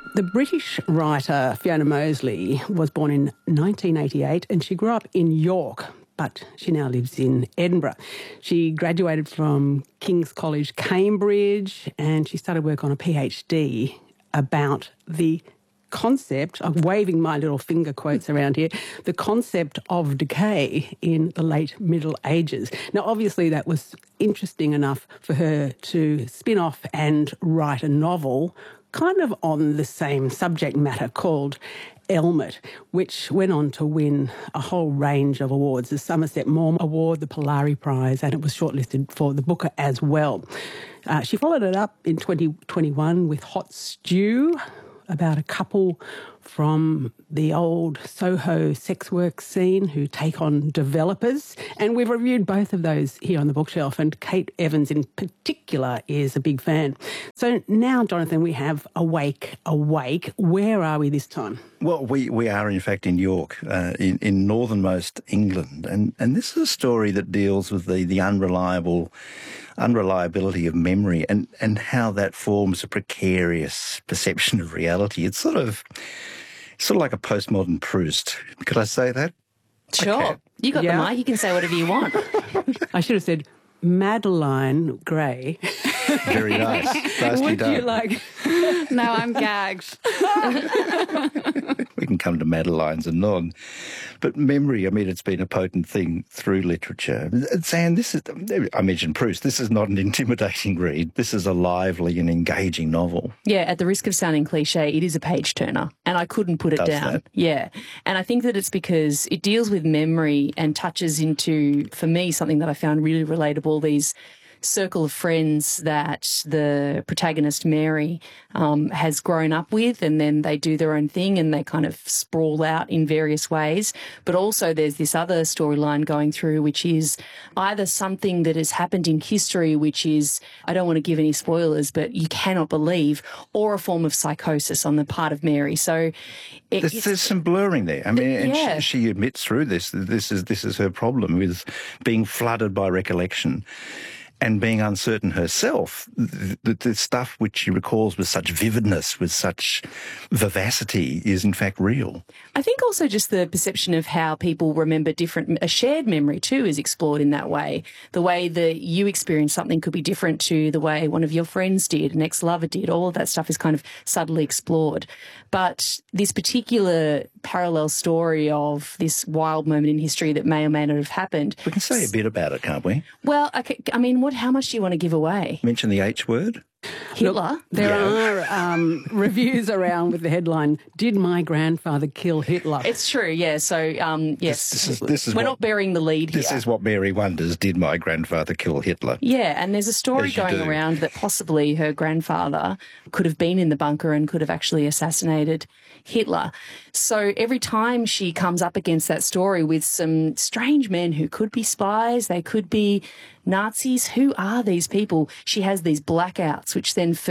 The British writer Fiona Mosley was born in 1988 and she grew up in York, but she now lives in Edinburgh. She graduated from King's College, Cambridge, and she started work on a PhD about the concept, I'm waving my little finger quotes around here, the concept of decay in the late Middle Ages. Now, obviously, that was interesting enough for her to spin off and write a novel kind of on the same subject matter called Elmet, which went on to win a whole range of awards, the Somerset Maugham Award, the Polari Prize, and it was shortlisted for the Booker as well. She followed it up in 2021 with Hot Stew, about a couple from the old Soho sex work scene who take on developers. And we've reviewed both of those here on the bookshelf, and Kate Evans in particular is a big fan. So now, Jonathan, we have Awake. Where are we this time? Well, we are in fact in York, in northernmost England. And this is a story that deals with the unreliability of memory and how that forms a precarious perception of reality. It's sort of like a postmodern Proust. Could I say that? Sure. Okay. You got the mic. You can say whatever you want. I should have said Madeline Gray. Very nice. Nicely Would done. you like... No, I'm gagged. We can come to Madeline's anon. But memory, I mean, it's been a potent thing through literature. Zan, I mentioned Proust, this is not an intimidating read. This is a lively and engaging novel. Yeah, at the risk of sounding cliche, it is a page-turner, and I couldn't put it down. That? Yeah, and I think that it's because it deals with memory and touches into, for me, something that I found really relatable, these circle of friends that the protagonist, Mary, has grown up with, and then they do their own thing and they kind of sprawl out in various ways. But also there's this other storyline going through, which is either something that has happened in history, which is, I don't want to give any spoilers, but you cannot believe, or a form of psychosis on the part of Mary. So there's some blurring there. I mean, yeah. and she admits through this is her problem with being flooded by recollection and being uncertain herself. The stuff which she recalls with such vividness, with such vivacity, is in fact real. I think also just the perception of how people remember different, a shared memory too is explored in that way. The way that you experience something could be different to the way one of your friends did, an ex-lover did. All of that stuff is kind of subtly explored. But this particular parallel story of this wild moment in history that may or may not have happened. We can say a bit about it, can't we? Well, I mean, how much do you want to give away? Mention the H word. Hitler? Look, there are reviews around with the headline, "Did my grandfather kill Hitler?" It's true, yeah. So, yes, This is we're not burying the lead here. This is what Mary wonders, did my grandfather kill Hitler? Yeah, and there's a story going around that possibly her grandfather could have been in the bunker and could have actually assassinated Hitler. So every time she comes up against that story with some strange men who could be spies, they could be Nazis, who are these people? She has these blackouts, which then